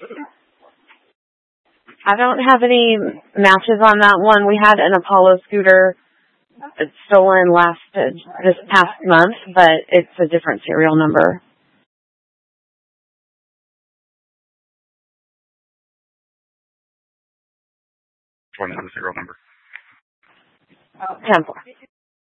I don't have any matches on that one. We had an Apollo scooter stolen this past month, but it's a different serial number. What is the serial number? 10-4.